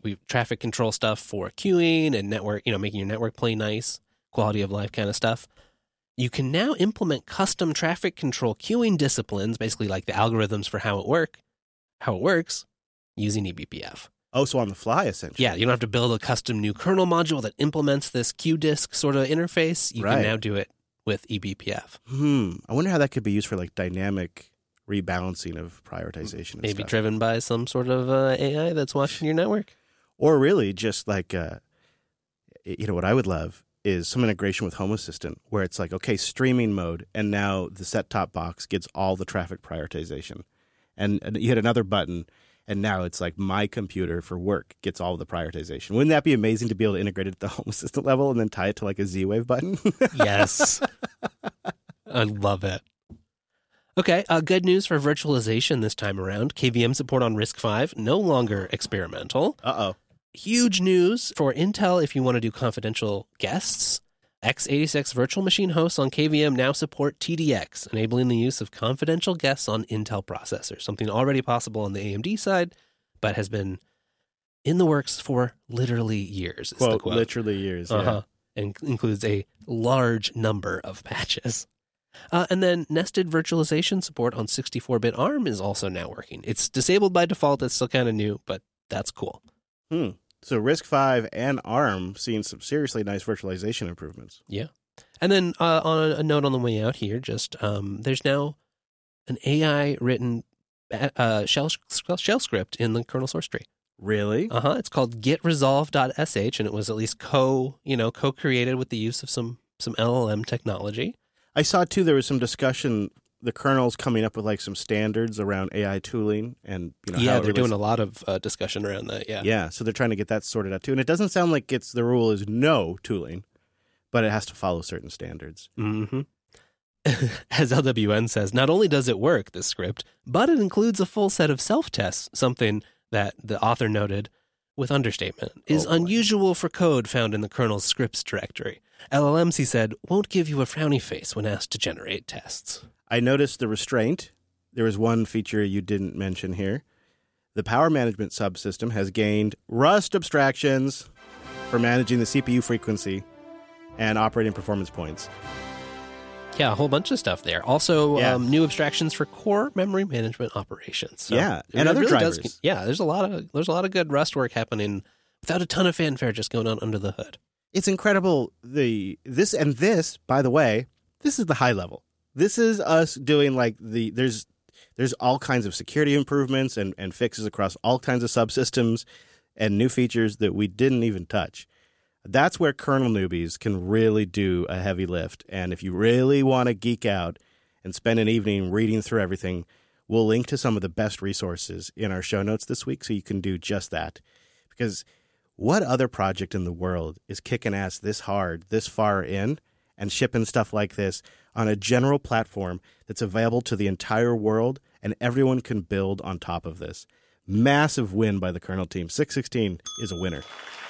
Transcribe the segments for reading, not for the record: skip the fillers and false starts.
traffic control stuff for queuing and network, making your network play nice, quality of life kind of stuff. You can now implement custom traffic control queuing disciplines, basically like the algorithms for how it works, using eBPF. Oh, so on the fly, essentially. Yeah, you don't have to build a custom new kernel module that implements this QDisk sort of interface. You can now do it with eBPF. I wonder how that could be used for like dynamic rebalancing of prioritization. Maybe driven by some sort of AI that's watching your network. Or really just like, what I would love is some integration with Home Assistant where it's like, okay, streaming mode, and now the set-top box gets all the traffic prioritization. And you hit another button, and now it's like my computer for work gets all the prioritization. Wouldn't that be amazing to be able to integrate it at the Home Assistant level and then tie it to like a Z-Wave button? Yes. I love it. Okay, good news for virtualization this time around. KVM support on RISC-V, no longer experimental. Uh-oh. Huge news for Intel if you want to do confidential guests. x86 virtual machine hosts on KVM now support TDX, enabling the use of confidential guests on Intel processors, something already possible on the AMD side, but has been in the works for literally years. Quote, literally years, yeah. And includes a large number of patches. And then nested virtualization support on 64-bit ARM is also now working. It's disabled by default. It's still kind of new, but that's cool. So RISC-V and ARM seeing some seriously nice virtualization improvements. Yeah. And then on a note on the way out here, just there's now an AI-written shell script in the kernel source tree. Really? It's called getresolve.sh, and it was at least co-created with the use of some LLM technology. I saw, too, there was some discussion, the kernel's coming up with like some standards around AI tooling. And how they're doing a lot of discussion around that, yeah. Yeah, so they're trying to get that sorted out, too. And it doesn't sound like the rule is no tooling, but it has to follow certain standards. Mm-hmm. As LWN says, not only does it work, this script, but it includes a full set of self-tests, something that the author noted with understatement is unusual for code found in the kernel's scripts directory. LLMs, he said, won't give you a frowny face when asked to generate tests. I noticed the restraint. There was one feature you didn't mention here. The power management subsystem has gained Rust abstractions for managing the CPU frequency and operating performance points. Yeah, a whole bunch of stuff there. Also, new abstractions for core memory management operations. So and other drivers. There's a lot of good Rust work happening without a ton of fanfare just going on under the hood. It's incredible. This, by the way, this is the high level. This is us doing like there's all kinds of security improvements and fixes across all kinds of subsystems and new features that we didn't even touch. That's where kernel newbies can really do a heavy lift. And if you really want to geek out and spend an evening reading through everything, we'll link to some of the best resources in our show notes this week so you can do just that. Because what other project in the world is kicking ass this hard, this far in, and shipping stuff like this on a general platform that's available to the entire world and everyone can build on top of this? Massive win by the kernel team. 616 is a winner.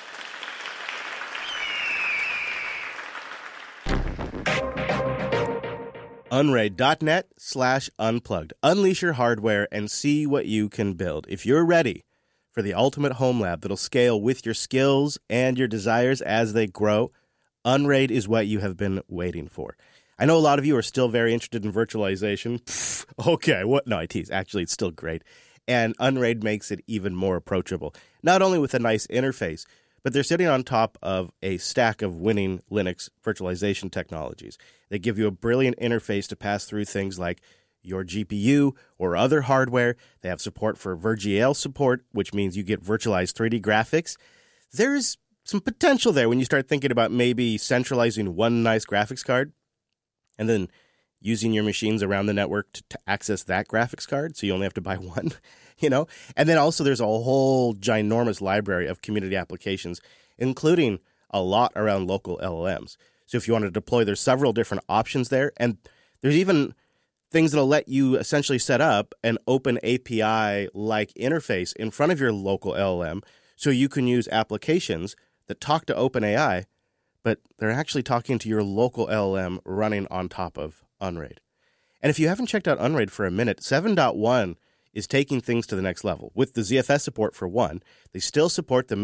Unraid.net/unplugged. Unleash your hardware and see what you can build. If you're ready for the ultimate home lab that'll scale with your skills and your desires as they grow, Unraid is what you have been waiting for. I know a lot of you are still very interested in virtualization. Okay, what? No, I tease. Actually, it's still great. And Unraid makes it even more approachable. Not only with a nice interface, but they're sitting on top of a stack of winning Linux virtualization technologies. They give you a brilliant interface to pass through things like your GPU or other hardware. They have support for VirGL support, which means you get virtualized 3D graphics. There's some potential there when you start thinking about maybe centralizing one nice graphics card and then using your machines around the network to access that graphics card, so you only have to buy one, And then also there's a whole ginormous library of community applications, including a lot around local LLMs. So if you want to deploy, there's several different options there, and there's even things that'll let you essentially set up an open API-like interface in front of your local LLM, so you can use applications that talk to OpenAI, but they're actually talking to your local LLM running on top of Unraid. And if you haven't checked out Unraid for a minute, 7.1 is taking things to the next level. With the ZFS support for one, they still support the